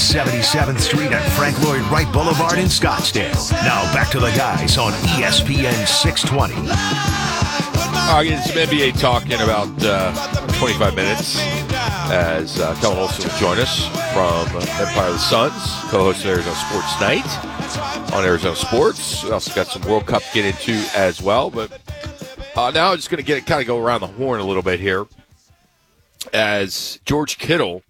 77th Street and Frank Lloyd Wright Boulevard in Scottsdale. Now back to the guys on ESPN 620. I'll get some NBA talk in about 25 minutes as Kellen Olson will join us from Empire of the Suns, co-host of Arizona Sports Night on Arizona Sports. We also got some World Cup to get into as well. But now I'm just going to kind of go around the horn a little bit here as George Kittle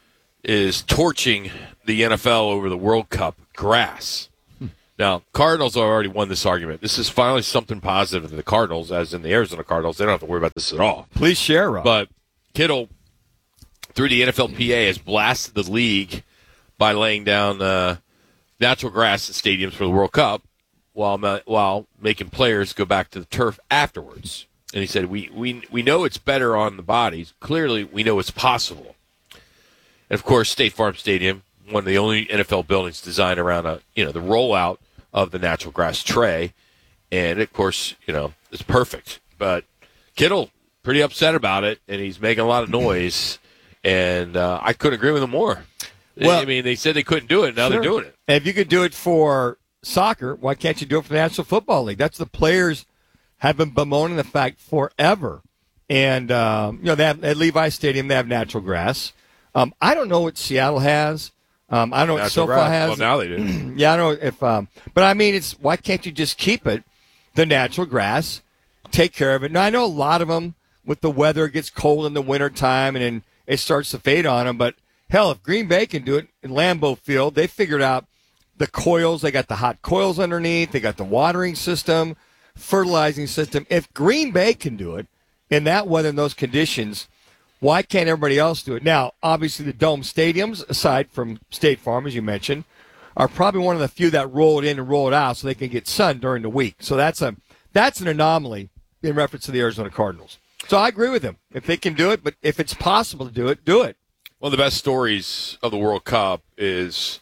is torching the NFL over the World Cup grass. Now, Cardinals have already won this argument. This is finally something positive for the Cardinals, as in the Arizona Cardinals. They don't have to worry about this at all. Please share, Rob. But Kittle, through the NFLPA, has blasted the league by laying down natural grass in stadiums for the World Cup while making players go back to the turf afterwards. And he said, we know it's better on the bodies. Clearly, we know it's possible. And, of course, State Farm Stadium, one of the only NFL buildings designed around the rollout of the natural grass tray. And, of course, it's perfect. But Kittle, pretty upset about it, and he's making a lot of noise. And I couldn't agree with him more. Well, I mean, they said they couldn't do it. Now they're doing it. And if you could do it for soccer, why can't you do it for the National Football League? That's the players have been bemoaning the fact forever. And, they have, at Levi Stadium, they have natural grass. I don't know what Seattle has. I don't know what SoFi has. Well, now they do. Yeah, I don't know if but I mean, it's why can't you just keep it the natural grass, take care of it? Now, I know a lot of them with the weather, it gets cold in the wintertime, and then it starts to fade on them. But, hell, if Green Bay can do it in Lambeau Field, they figured out the coils. They got the hot coils underneath. They got the watering system, fertilizing system. If Green Bay can do it in that weather and those conditions, why can't everybody else do it? Now, obviously, the dome stadiums, aside from State Farm, as you mentioned, are probably one of the few that roll it in and roll it out so they can get sun during the week. So that's an anomaly in reference to the Arizona Cardinals. So I agree with him. If they can do it, but if it's possible to do it, do it. One of the best stories of the World Cup is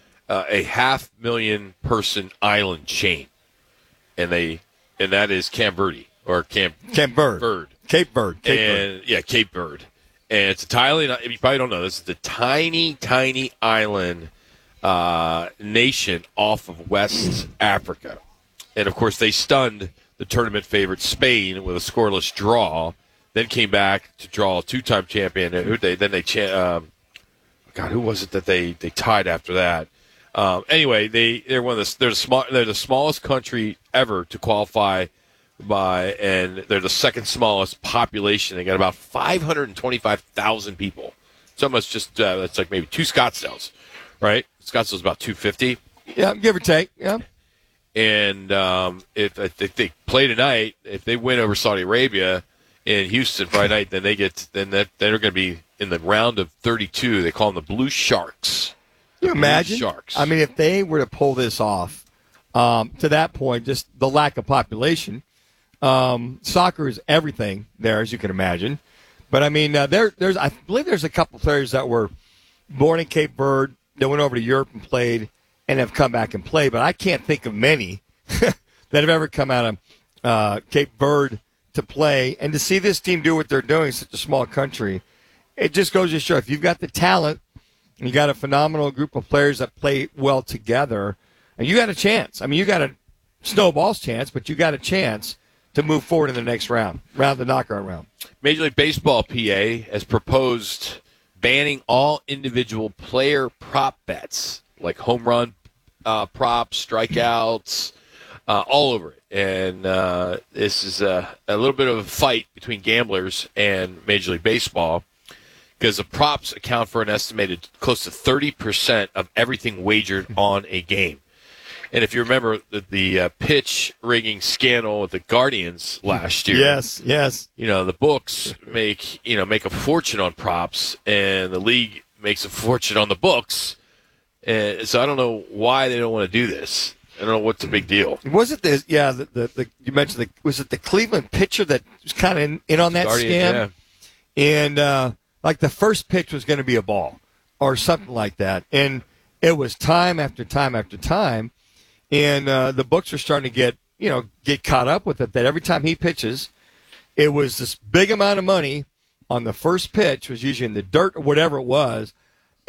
a 500,000-person island chain, and that is Camp Verde or Camp Verde. Cape Verde. Cape Verde. And it's a tiny, you probably don't know, this is the tiny, tiny island nation off of West Africa. And, of course, they stunned the tournament favorite Spain with a scoreless draw, then came back to draw a two-time champion. Who was it that they tied after that? Anyway, they're the smallest country ever to qualify and they're the second smallest population. They got about 525,000 people. It's almost just it's like maybe two Scottsdales, right? Scottsdale's about 250. Yeah, give or take. Yeah. And if they play tonight, if they win over Saudi Arabia in Houston Friday night, then they're going to be in the round of 32. They call them the Blue Sharks. Can you imagine? Sharks. I mean, if they were to pull this off, to that point, just the lack of population. Soccer is everything there, as you can imagine. But I mean, I believe there's a couple players that were born in Cape Verde that went over to Europe and played and have come back and played. But I can't think of many that have ever come out of Cape Verde to play. And to see this team do what they're doing, such a small country, it just goes to show if you've got the talent, and you got a phenomenal group of players that play well together, and you got a chance. I mean, you got a snowball's chance, but you got a chance to move forward in the next round, the knockout round. Major League Baseball PA has proposed banning all individual player prop bets, like home run props, strikeouts, all over it. And this is a little bit of a fight between gamblers and Major League Baseball because the props account for an estimated close to 30% of everything wagered on a game. And if you remember the pitch rigging scandal with the Guardians last year, yes, the books make a fortune on props, and the league makes a fortune on the books. And so I don't know why they don't want to do this. I don't know what's the big deal. Was it this? Yeah, you mentioned was it the Cleveland pitcher that was kind of in on that scam? Yeah. And like the first pitch was going to be a ball or something like that, and it was time after time after time. And the books are starting to get caught up with it, that every time he pitches, it was this big amount of money on the first pitch, was usually in the dirt or whatever it was.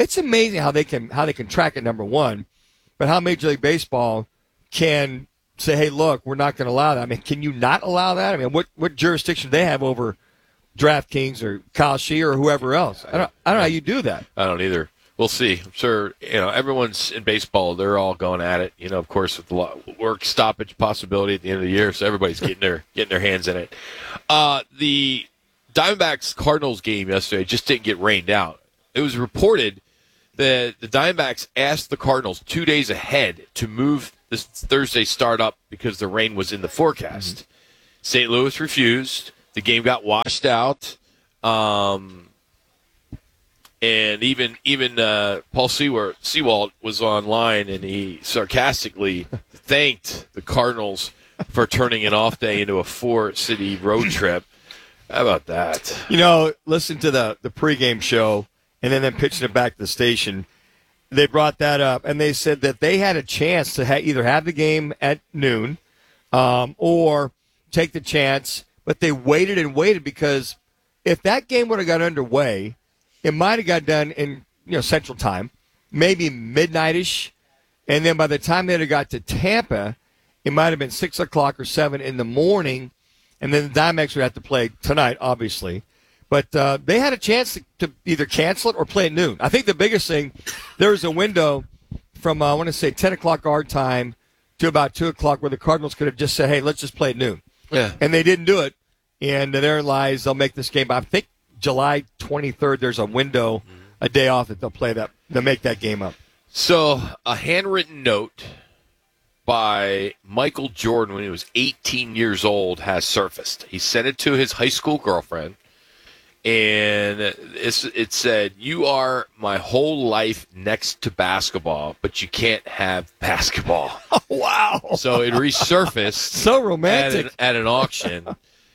it's amazing how they can track it, number one, but how Major League Baseball can say, hey, look, we're not going to allow that. I mean, can you not allow that? I mean, what jurisdiction do they have over DraftKings or Kalshi or whoever else? I don't know how you do that. I don't either. We'll see. I'm sure, everyone's in baseball. They're all going at it, of course, with the work stoppage possibility at the end of the year. So everybody's getting their hands in it. The Diamondbacks-Cardinals game yesterday just didn't get rained out. It was reported that the Diamondbacks asked the Cardinals 2 days ahead to move this Thursday start up because the rain was in the forecast. Mm-hmm. St. Louis refused. The game got washed out. And even Paul Sewald was online, and he sarcastically thanked the Cardinals for turning an off day into a 4-city road trip. How about that? Listen to the pregame show, and then pitching it back to the station. They brought that up, and they said that they had a chance to either have the game at noon or take the chance, but they waited and waited because if that game would have got underway, it might have got done in Central Time, maybe midnight-ish, and then by the time they got to Tampa, it might have been 6 o'clock or 7 in the morning, and then the Diamondbacks would have to play tonight, obviously. But they had a chance to either cancel it or play at noon. I think the biggest thing, there was a window from, I want to say, 10 o'clock our time to about 2 o'clock where the Cardinals could have just said, hey, let's just play at noon. Yeah. And they didn't do it, and therein lies they'll make this game. I think July 23rd, there's a window, a day off that they'll make that game up. So a handwritten note by Michael Jordan when he was 18 years old has surfaced. He sent it to his high school girlfriend, and it said, "You are my whole life next to basketball, but you can't have basketball." Oh, wow. So it resurfaced so romantic at an auction.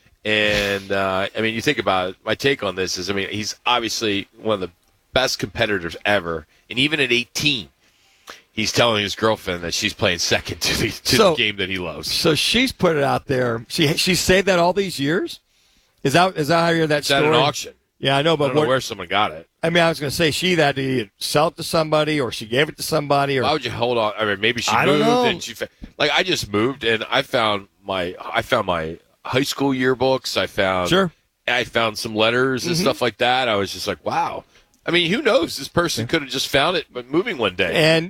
And, you think about it, my take on this is, he's obviously one of the best competitors ever. And even at 18, he's telling his girlfriend that she's playing second to the game that he loves. So she's put it out there. She saved that all these years? Is that how you hear that story? It's at an auction. Yeah, I know, but I don't know where someone got it. I was going to say she had to either sell it to somebody or she gave it to somebody. Or why would you hold on? Maybe she moved and she I just moved and I found my high school yearbooks. I found some letters and stuff like that. I was just like, wow. Who knows? This person could have just found it, but moving one day. And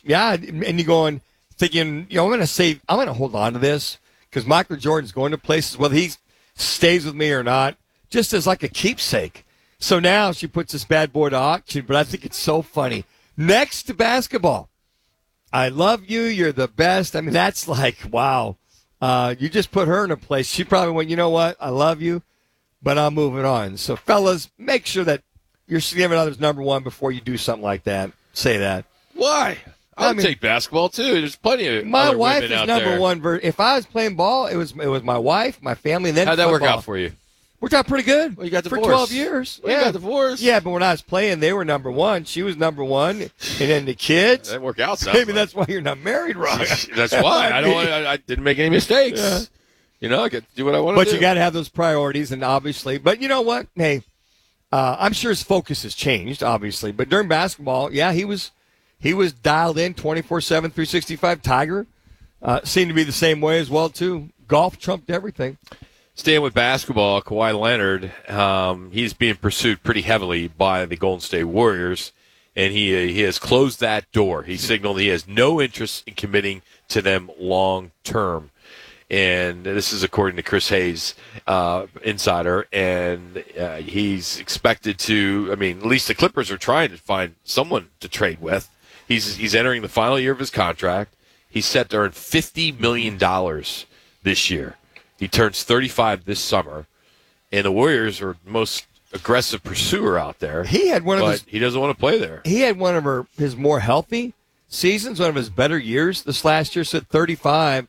you're thinking, I'm going to hold on to this because Michael Jordan's going to places, whether he stays with me or not, just as like a keepsake. So now she puts this bad boy to auction, but I think it's so funny. Next to basketball, I love you. You're the best. That's like, wow. You just put her in a place. She probably went, you know what? I love you, but I'm moving on. So, fellas, make sure that you're giving others number one before you do something like that. Say that. Why? I would take basketball, too. There's plenty of my other wife women is out number there. one. If I was playing ball, it was my wife, my family, and then How'd that football. work out for you? Worked out pretty good. Well, you got divorced. For 12 years. Well, you got divorced. Yeah, but when I was playing, they were number one. She was number one. And then the kids. That didn't work out. Maybe that's why you're not married, Ron. That's why. I didn't make any mistakes. Yeah. I could do what I want to do. But you got to have those priorities, and obviously. But you know what? Hey, I'm sure his focus has changed, obviously. But during basketball, yeah, he was dialed in 24/7, 365. Tiger seemed to be the same way as well, too. Golf trumped everything. Staying with basketball, Kawhi Leonard, he's being pursued pretty heavily by the Golden State Warriors, and he has closed that door. He signaled he has no interest in committing to them long term. And this is according to Chris Hayes, insider, and he's expected to. At least the Clippers are trying to find someone to trade with. He's entering the final year of his contract. He's set to earn $50 million this year. He turns 35 this summer, and the Warriors are the most aggressive pursuer out there. He had he doesn't want to play there. He had one of his more healthy seasons, one of his better years this last year. So at 35,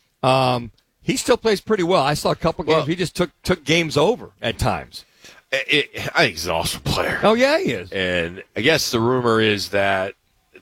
he still plays pretty well. I saw a couple games. He just took games over at times. I think he's an awesome player. Oh, yeah, he is. And I guess the rumor is that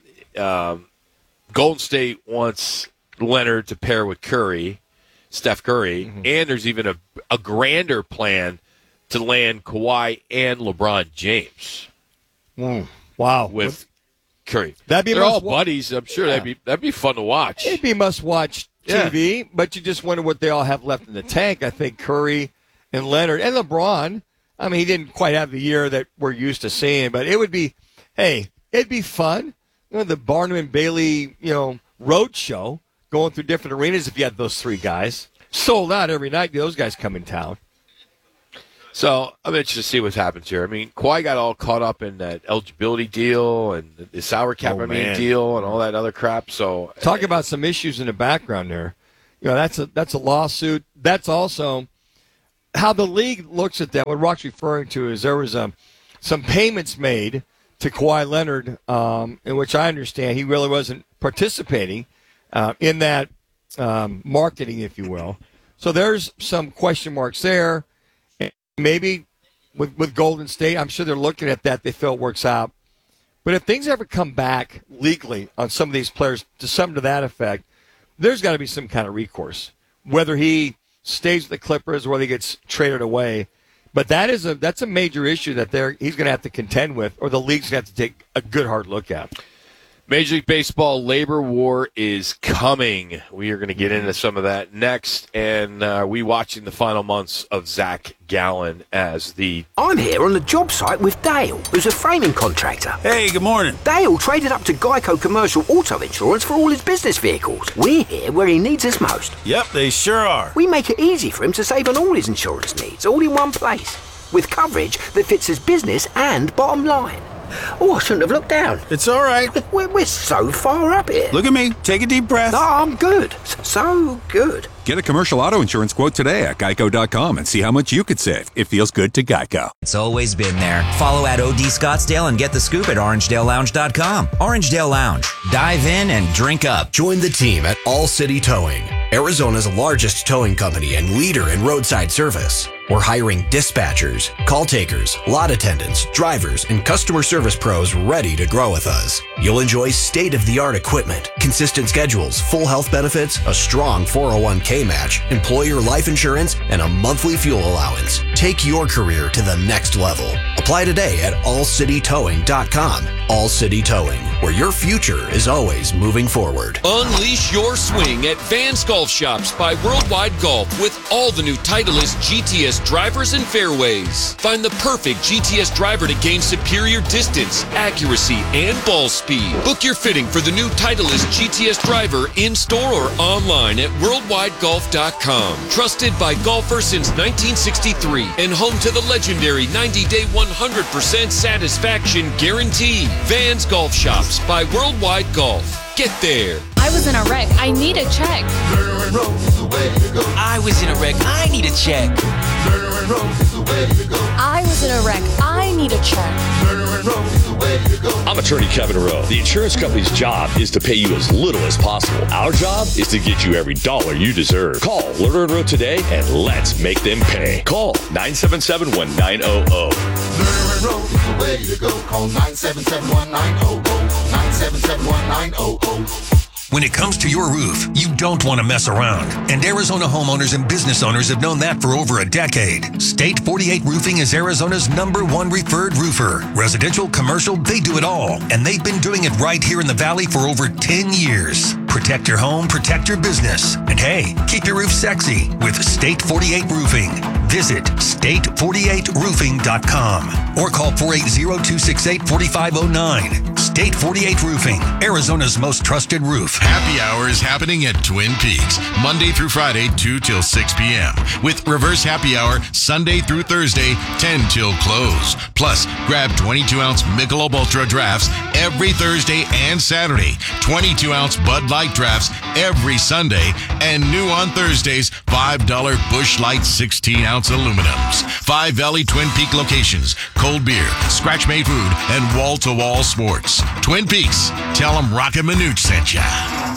Golden State wants Leonard to pair with Steph Curry, and there's even a grander plan to land Kawhi and LeBron James. Wow. with Curry. That'd be They're all must-wa- buddies. I'm sure that'd be fun to watch. It'd be must-watch TV, but you just wonder what they all have left in the tank. I think Curry and Leonard and LeBron. I mean, he didn't quite have the year that we're used to seeing, but it would be, it'd be fun. The Barnum and Bailey, road show, going through different arenas if you had those three guys. Sold out every night. Those guys come in town. So I'm interested to see what happens here. I mean, Kawhi got all caught up in that eligibility deal and the salary cap deal and all that other crap. So talk about some issues in the background there. That's a lawsuit. That's also how the league looks at that. What Rock's referring to is there was some payments made to Kawhi Leonard, in which I understand he really wasn't participating in that marketing, if you will. So there's some question marks there. Maybe with Golden State, I'm sure they're looking at that. They feel it works out. But if things ever come back legally on some of these players to something to that effect, there's got to be some kind of recourse, whether he stays with the Clippers or whether he gets traded away. But that's a major issue that he's going to have to contend with, or the league's going to have to take a good hard look at. Major League Baseball labor war is coming. We are going to get into some of that next. And we watching the final months of Zach Gallen as the... I'm here on the job site with Dale, who's a framing contractor. Hey, good morning. Dale traded up to Geico Commercial Auto Insurance for all his business vehicles. We're here where he needs us most. Yep, they sure are. We make it easy for him to save on all his insurance needs, all in one place, with coverage that fits his business and bottom line. Oh, I shouldn't have looked down. It's all right. We're so far up here. Look at me. Take a deep breath. No, I'm good. So good. Get a commercial auto insurance quote today at Geico.com and see how much you could save. It feels good to Geico. It's always been there. Follow at OD Scottsdale and get the scoop at OrangeDaleLounge.com. Orangedale Lounge. Dive in and drink up. Join the team at All City Towing, Arizona's largest towing company and leader in roadside service. We're hiring dispatchers, call takers, lot attendants, drivers, and customer service pros ready to grow with us. You'll enjoy state-of-the-art equipment, consistent schedules, full health benefits, a strong 401k match, employer life insurance, and a monthly fuel allowance. Take your career to the next level. Apply today at allcitytowing.com. All City Towing, where your future is always moving forward. Unleash your swing at Vans Golf Shops by Worldwide Golf with all the new Titleist GTS drivers and fairways. Find the perfect GTS driver to gain superior distance, accuracy, and ball speed. Book your fitting for the new Titleist GTS driver in-store or online at worldwidegolf.com. Trusted by golfers since 1963 and home to the legendary 90-day 100% satisfaction guarantee. Vans Golf Shops by Worldwide Golf. Get there. I was in a wreck. I need a check. I was in a wreck. I need a check. I was in a wreck. I need a check. I'm attorney Kevin Rowe. The insurance company's job is to pay you as little as possible. Our job is to get you every dollar you deserve. Call Lerner & Rowe today and let's make them pay. Call 977-1900. Lerner & Rowe is the way to go. Call 977-1900. 977-1900. When it comes to your roof, you don't want to mess around. And Arizona homeowners and business owners have known that for over a decade. State 48 Roofing is Arizona's #1 referred roofer. Residential, commercial, they do it all. And they've been doing it right here in the Valley for over 10 years. Protect your home, protect your business. And hey, keep your roof sexy with State 48 Roofing. Visit state48roofing.com or call 480-268-4509. State 48 Roofing, Arizona's most trusted roof. Happy hour is happening at Twin Peaks, Monday through Friday, 2 till 6 p.m. With reverse happy hour, Sunday through Thursday, 10 till close. Plus, grab 22-ounce Michelob Ultra drafts every Thursday and Saturday, 22-ounce Bud Light drafts every Sunday, and new on Thursdays, $5 Busch Light 16-ounce aluminums. 5 Valley Twin Peak locations, cold beer, scratch-made food, and wall-to-wall sports. Twin Peaks, tell them Rocket Manooch sent ya.